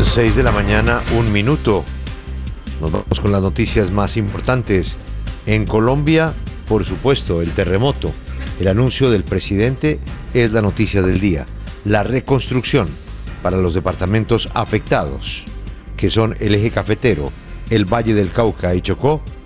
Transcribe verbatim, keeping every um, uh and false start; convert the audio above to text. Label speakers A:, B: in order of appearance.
A: seis de la mañana, un minuto. Nos vamos con las noticias más importantes. En Colombia, por supuesto, el terremoto. El anuncio del presidente es la noticia del día. La reconstrucción para los departamentos afectados, que son el eje cafetero, el Valle del Cauca y Chocó,